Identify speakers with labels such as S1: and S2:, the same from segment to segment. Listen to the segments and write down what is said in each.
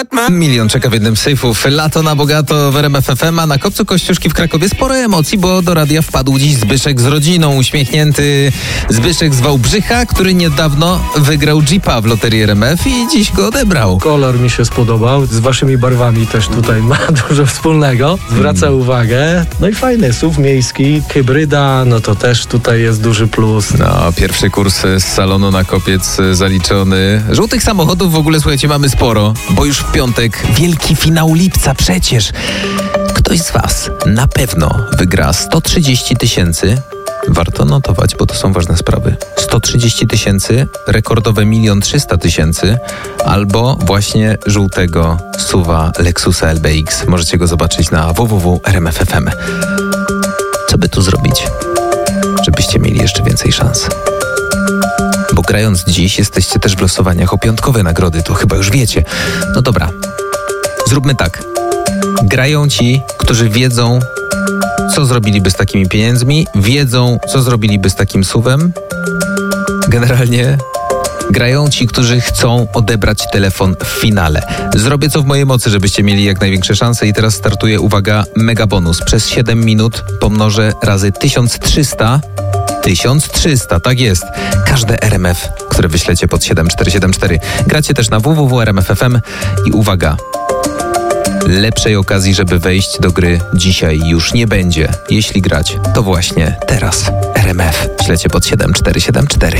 S1: Milion czeka w jednym z sejfów. Lato na bogato w RMF FM, a na kopcu Kościuszki w Krakowie sporo emocji, bo do radia wpadł dziś Zbyszek z rodziną. Uśmiechnięty Zbyszek z Wałbrzycha, który niedawno wygrał Jeepa w loterii RMF i dziś go odebrał.
S2: Kolor mi się spodobał, z waszymi barwami też tutaj ma dużo wspólnego. Zwraca uwagę. No i fajny, SUV miejski, hybryda, no to też tutaj jest duży plus.
S1: No, pierwszy kurs z salonu na kopiec zaliczony. Żółtych samochodów w ogóle, słuchajcie, mamy sporo, bo już w piątek wielki finał lipca przecież. Ktoś z was na pewno wygra 130 000. Warto notować, bo to są ważne sprawy. 130 000, rekordowe 1 300 000 albo właśnie żółtego SUV-a Lexusa LBX. Możecie go zobaczyć na www.rmf.fm. Co by tu zrobić, żebyście mieli jeszcze więcej szans? Bo grając dziś jesteście też w losowaniach o piątkowe nagrody, to chyba już wiecie. No dobra, zróbmy tak. Grają ci, którzy wiedzą, co zrobiliby z takimi pieniędzmi, wiedzą, co zrobiliby z takim SUV-em. Generalnie grają ci, którzy chcą odebrać telefon w finale. Zrobię co w mojej mocy, żebyście mieli jak największe szanse i teraz startuje, uwaga, mega bonus. Przez 7 minut pomnożę razy 1300. 1300, tak jest. Każde RMF, które wyślecie pod 7474. Gracie też na www.rmf.fm i uwaga, lepszej okazji, żeby wejść do gry dzisiaj już nie będzie. Jeśli grać, to właśnie teraz. RMF, ślecie pod 7474.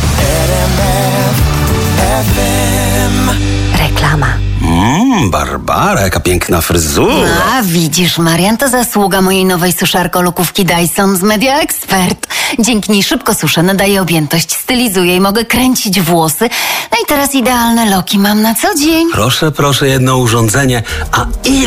S3: Reklama.
S4: Barbara, jaka piękna fryzura.
S3: A widzisz, Marian, to zasługa mojej nowej suszarko-lokówki Dyson z Media Expert. Dzięki niej szybko suszę, nadaję objętość, stylizuję i mogę kręcić włosy. No i teraz idealne loki mam na co dzień.
S4: Proszę, jedno urządzenie. A